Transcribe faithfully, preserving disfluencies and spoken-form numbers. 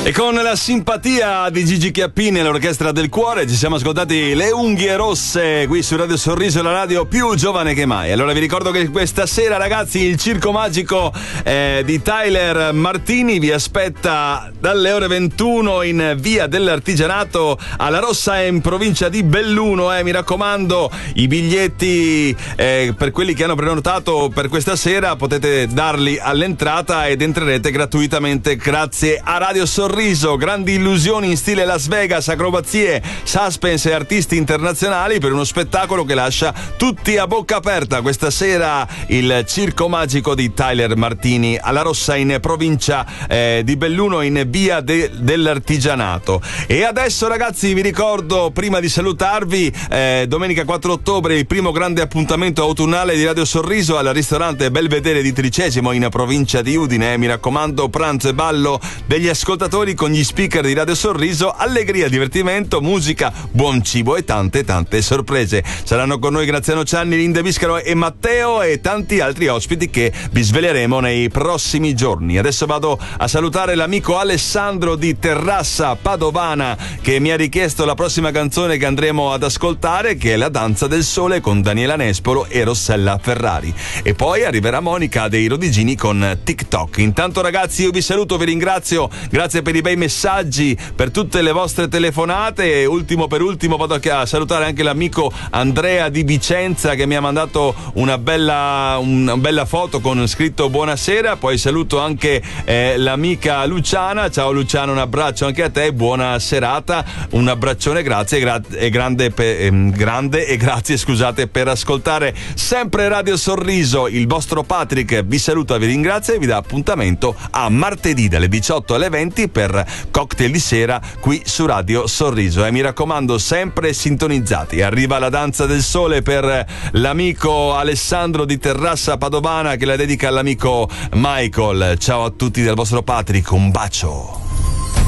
E con la simpatia di Gigi Chiappini e l'Orchestra del Cuore ci siamo ascoltati Le Unghie Rosse qui su Radio Sorriso, la radio più giovane che mai. Allora vi ricordo che questa sera, ragazzi, il Circo Magico eh, di Tyler Martini vi aspetta dalle ore ventuno in via dell'Artigianato alla Rossa in provincia di Belluno. Eh, mi raccomando, i biglietti eh, per quelli che hanno prenotato per questa sera potete darli all'entrata ed entrerete gratuitamente grazie a Radio Sorriso. Grandi illusioni in stile Las Vegas, acrobazie, suspense e artisti internazionali per uno spettacolo che lascia tutti a bocca aperta. Questa sera il Circo Magico di Tyler Martini alla Rossa in provincia eh, di Belluno in via de- dell'Artigianato. E adesso, ragazzi, vi ricordo, prima di salutarvi, eh, domenica quattro ottobre il primo grande appuntamento autunnale di Radio Sorriso al ristorante Belvedere di Tricesimo in provincia di Udine. Mi raccomando, pranzo e ballo degli ascoltatori con gli speaker di Radio Sorriso, allegria, divertimento, musica, buon cibo e tante tante sorprese. Saranno con noi Graziano Cianni, Linda Biscaro e Matteo e tanti altri ospiti che vi sveleremo nei prossimi giorni. Adesso vado a salutare l'amico Alessandro di Terrassa Padovana che mi ha richiesto la prossima canzone che andremo ad ascoltare, che è La Danza del Sole con Daniela Nespolo e Rossella Ferrari. E poi arriverà Monica dei Rodigini con TikTok. Intanto, ragazzi, io vi saluto, vi ringrazio, grazie per i bei messaggi, per tutte le vostre telefonate. E ultimo per ultimo vado a salutare anche l'amico Andrea di Vicenza che mi ha mandato una bella, una bella foto con scritto buonasera. Poi saluto anche eh, l'amica Luciana. Ciao Luciana, un abbraccio anche a te, buona serata, un abbraccione, grazie gra- e grande, pe- ehm, grande e grazie scusate per ascoltare sempre Radio Sorriso. Il vostro Patrick vi saluta, vi ringrazia e vi dà appuntamento a martedì dalle diciotto alle venti per cocktail di sera qui su Radio Sorriso. E mi raccomando, sempre sintonizzati. Arriva La Danza del Sole per l'amico Alessandro di Terrassa Padovana che la dedica all'amico Michael. Ciao a tutti dal vostro Patrick, un bacio.